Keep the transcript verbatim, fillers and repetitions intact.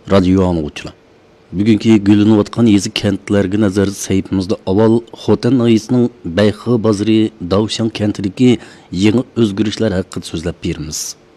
Radio anlıqçılar. Bugünkü gülünüvatqan yezi kentlerge nazar sayfımızda aval Xotan ayısının Bayxı bazarı Davşan kentidagi yangi o'zgarishlar haqida so'zlab beramiz.